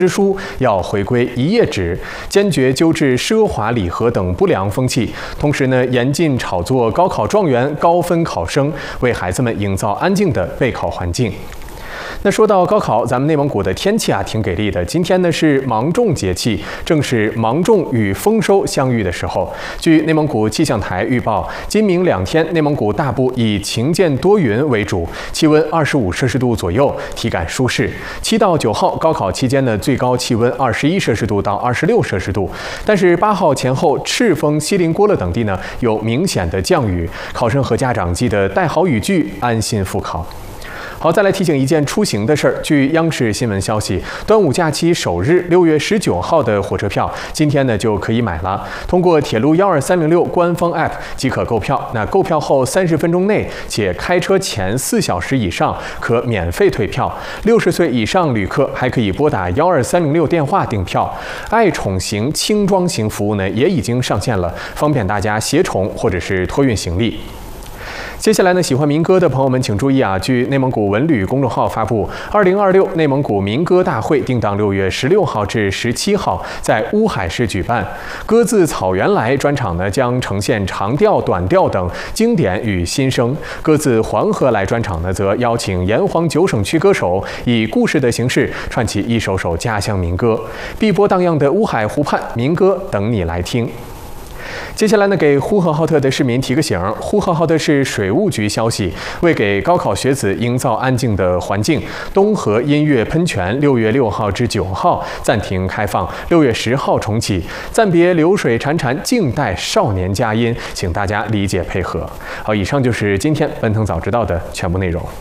之书要回归一页纸，坚决纠治奢华礼盒等不良风气。同时呢，严禁炒作高考状元、高分考生，为孩子们营造安静的备考环境。那说到高考，咱们内蒙古的天气挺给力的。今天呢是芒种节气，正是芒种与丰收相遇的时候。据内蒙古气象台预报，今明2天，内蒙古大部以晴间多云为主，气温25摄氏度左右，体感舒适。7到9号高考期间呢，最高气温21摄氏度到26摄氏度。但是8号前后，赤峰、锡林郭勒等地呢有明显的降雨，考生和家长记得带好雨具，安心复考。好，再来提醒一件出行的事儿。据央视新闻消息，端午假期首日6月19号的火车票，今天呢就可以买了。通过铁路12306官方 App 即可购票。那购票后30分钟内，且开车前4小时以上，可免费退票。60岁以上旅客还可以拨打12306电话订票。爱宠型轻装型服务呢也已经上线了，方便大家携宠或者是托运行李。接下来呢，喜欢民歌的朋友们请注意啊！据内蒙古文旅公众号发布，2026内蒙古民歌大会定档6月16号至17号在乌海市举办。歌自草原来专场呢将呈现长调、短调等经典与新声；歌自黄河来专场呢则邀请炎黄9省区歌手以故事的形式串起一首首家乡民歌。碧波荡漾的乌海湖畔，民歌等你来听。接下来呢，给呼和浩特的市民提个醒：呼和浩特市水务局消息，为给高考学子营造安静的环境，东河音乐喷泉6月6号至9号暂停开放，6月10号重启。暂别流水潺潺，静待少年佳音，请大家理解配合。好，以上就是今天奔腾早知道的全部内容。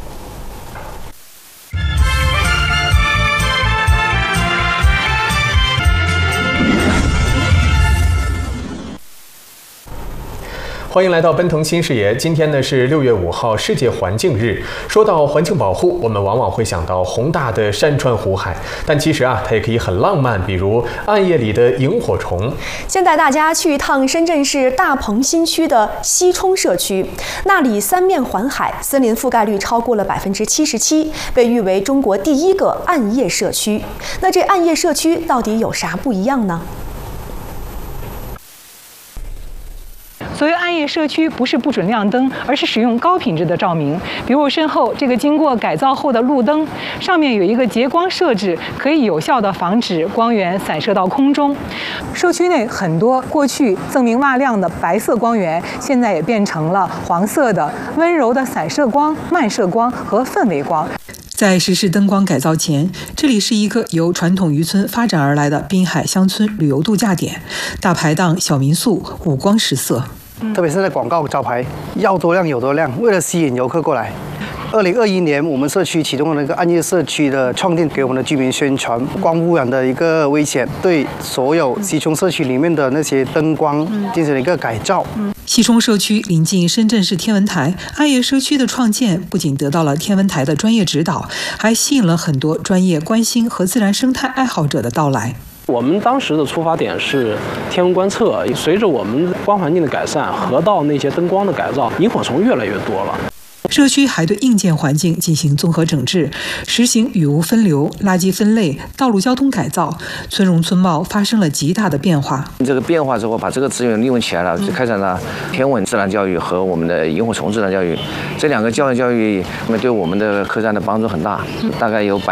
欢迎来到奔腾新视野。今天呢是6月5号，世界环境日。说到环境保护，我们往往会想到宏大的山川湖海，但其实它也可以很浪漫，比如暗夜里的萤火虫。 先带大家去一趟深圳市大鹏新区的西冲社区，那里三面环海，森林覆盖率超过了77%，被誉为中国第1个暗夜社区。那这暗夜社区到底有啥不一样呢？ 所谓暗夜社区，不是不准亮灯，而是使用高品质的照明。比如我身后这个经过改造后的路灯，上面有一个节光设置，可以有效地防止光源散射到空中。社区内很多过去锃明瓦亮的白色光源，现在也变成了黄色的温柔的散射光、漫射光和氛围光。在实施灯光改造前，这里是一个由传统渔村发展而来的滨海乡村旅游度假点，大排档、小民宿，五光十色。 特别是在广告招牌要多亮有多亮，为了吸引游客过来。2021年，我们社区启动了一个暗夜社区的创建，给我们的居民宣传光污染的一个危险，对所有西冲社区里面的那些灯光进行了一个改造。 西冲社区临近深圳市天文台，暗夜社区的创建不仅得到了天文台的专业指导，还吸引了很多专业观星和自然生态爱好者的到来。 我们当时的出发点是天文观测，随着我们光环境的改善，河道那些灯光的改造，萤火虫越来越多了。 社区还对硬件环境进行综合整治，实行雨污分流、垃圾分类、道路交通改造，村容村貌发生了极大的变化。 这个变化之后，把这个资源利用起来了，就开展了天文自然教育和我们的萤火虫自然教育。这两个教育，对我们的客栈的帮助很大，大概有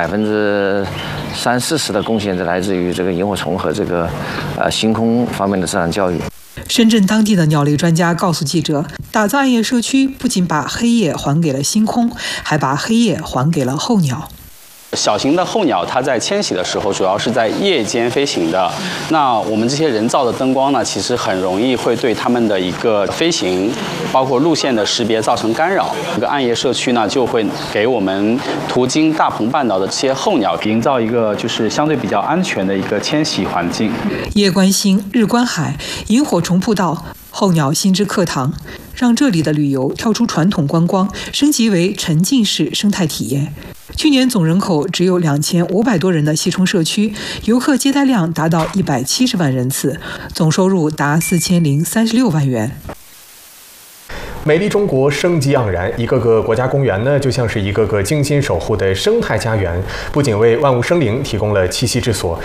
30-40%的贡献是来自于这个萤火虫和这个星空方面的自然教育。 深圳当地的鸟类专家告诉记者，打造暗夜社区不仅把黑夜还给了星空，还把黑夜还给了候鸟。 小型的候鸟，它在迁徙的时候，主要是在夜间飞行的。那我们这些人造的灯光呢，其实很容易会对它们的一个飞行，包括路线的识别造成干扰。这个暗夜社区呢，就会给我们途经大鹏半岛的这些候鸟，营造一个就是相对比较安全的一个迁徙环境。 夜观星，日观海，萤火虫步道，候鸟心之课堂，让这里的旅游跳出传统观光，升级为沉浸式生态体验。去年总人口只有2500多人的西冲社区，游客接待量达到170万人次，总收入达4036万元。 美丽中国生机盎然，一个个国家公园呢，就像是一个个精心守护的生态家园，不仅为万物生灵提供了栖息之所，